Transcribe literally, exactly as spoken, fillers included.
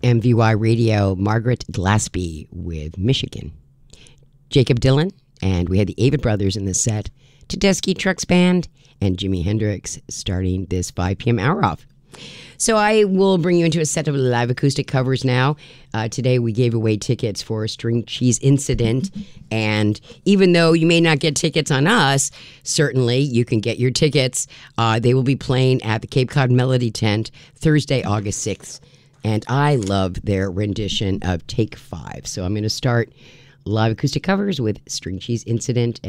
M V Y Radio, Margaret Glaspie with Michigan. Jacob Dylan, and we had the Avett Brothers in the set, Tedeschi Trucks Band, and Jimi Hendrix starting this five p.m. hour off. So I will bring you into a set of live acoustic covers now. Uh, today we gave away tickets for String Cheese Incident, and even though you may not get tickets on us, certainly you can get your tickets. Uh, they will be playing at the Cape Cod Melody Tent Thursday, August sixth, and I love their rendition of Take Five. So I'm going to start live acoustic covers with String Cheese Incident.